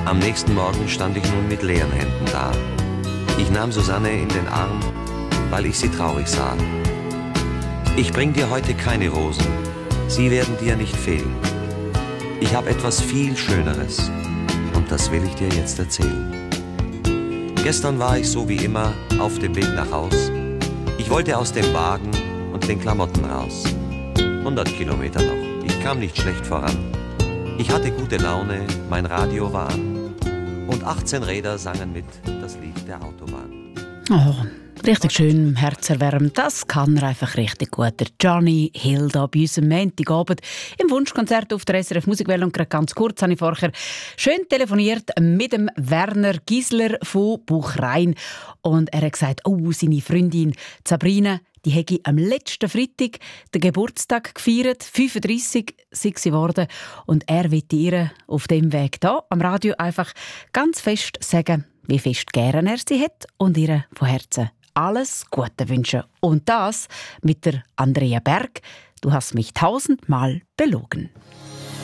Am nächsten Morgen stand ich nun mit leeren Händen da. Ich nahm Susanne in den Arm, weil ich sie traurig sah. Ich bring dir heute keine Rosen, sie werden dir nicht fehlen. Ich habe etwas viel Schöneres und das will ich dir jetzt erzählen. Gestern war ich so wie immer auf dem Weg nach Haus. Ich wollte aus dem Wagen und den Klamotten raus. 100 Kilometer noch, ich kam nicht schlecht voran. Ich hatte gute Laune, mein Radio war an und 18 Räder sangen mit das Lied der Autobahn. Oh, richtig schön, herzerwärmend. Das kann er einfach richtig gut. Der Johnny Hill da bei uns am Montagabend im Wunschkonzert auf der SRF Musikwelle. Und gerade ganz kurz habe ich vorher schön telefoniert mit dem Werner Gisler von Buchrein. Und er hat gesagt, oh, seine Freundin Sabrina, die hätte am letzten Freitag den Geburtstag gefeiert. 35 sei sie geworden. Und er wollte ihr auf dem Weg hier am Radio einfach ganz fest sagen, wie fest gern er sie hat und ihr von Herzen alles Gute wünschen. Und das mit der Andrea Berg. Du hast mich 1000-mal belogen.